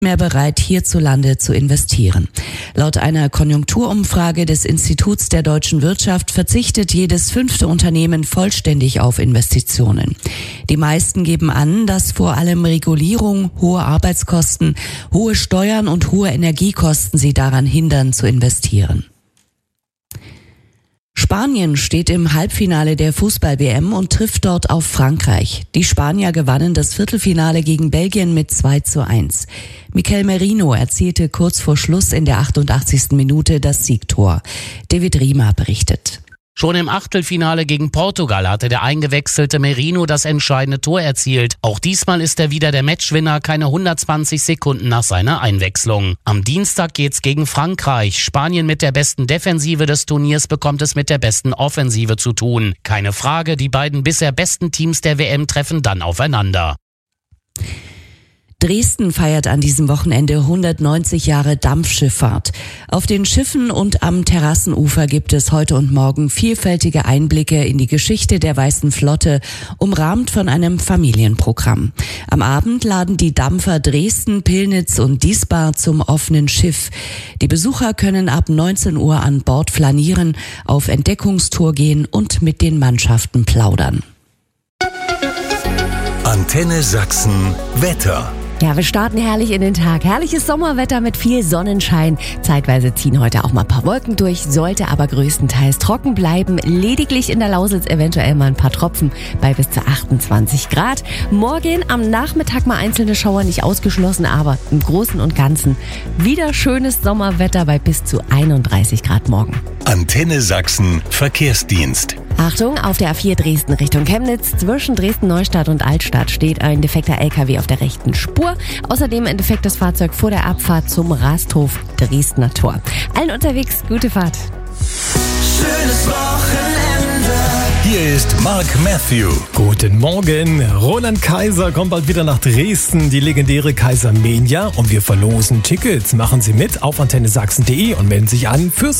mehr bereit, hierzulande zu investieren. Laut einer Konjunkturumfrage des Instituts der deutschen Wirtschaft verzichtet jedes 5. Unternehmen vollständig auf Investitionen. Die meisten geben an, dass vor allem Regulierung, hohe Arbeitskosten, hohe Steuern und hohe Energiekosten sie daran hindern, zu investieren. Spanien steht im Halbfinale der Fußball-WM und trifft dort auf Frankreich. Die Spanier gewannen das Viertelfinale gegen Belgien mit 2:1. Mikel Merino erzielte kurz vor Schluss in der 88. Minute das Siegtor. David Riemer berichtet. Schon im Achtelfinale gegen Portugal hatte der eingewechselte Merino das entscheidende Tor erzielt. Auch diesmal ist er wieder der Matchwinner, keine 120 Sekunden nach seiner Einwechslung. Am Dienstag geht's gegen Frankreich. Spanien mit der besten Defensive des Turniers bekommt es mit der besten Offensive zu tun. Keine Frage, die beiden bisher besten Teams der WM treffen dann aufeinander. Dresden feiert an diesem Wochenende 190 Jahre Dampfschifffahrt. Auf den Schiffen und am Terrassenufer gibt es heute und morgen vielfältige Einblicke in die Geschichte der Weißen Flotte, umrahmt von einem Familienprogramm. Am Abend laden die Dampfer Dresden, Pillnitz und Diesbar zum offenen Schiff. Die Besucher können ab 19 Uhr an Bord flanieren, auf Entdeckungstour gehen und mit den Mannschaften plaudern. Antenne Sachsen Wetter. Ja, wir starten herrlich in den Tag. Herrliches Sommerwetter mit viel Sonnenschein. Zeitweise ziehen heute auch mal ein paar Wolken durch, sollte aber größtenteils trocken bleiben. Lediglich in der Lausitz eventuell mal ein paar Tropfen bei bis zu 28 Grad. Morgen am Nachmittag mal einzelne Schauer nicht ausgeschlossen, aber im Großen und Ganzen wieder schönes Sommerwetter bei bis zu 31 Grad morgen. Antenne Sachsen Verkehrsdienst. Achtung, auf der A4 Dresden Richtung Chemnitz zwischen Dresden-Neustadt und Altstadt steht ein defekter LKW auf der rechten Spur. Außerdem ein defektes Fahrzeug vor der Abfahrt zum Rasthof Dresdner Tor. Allen unterwegs, gute Fahrt. Schönes Wochenende. Hier ist Mark Matthew. Guten Morgen. Roland Kaiser kommt bald wieder nach Dresden, die legendäre Kaisermania. Und wir verlosen Tickets. Machen Sie mit auf antennesachsen.de und melden sich an fürs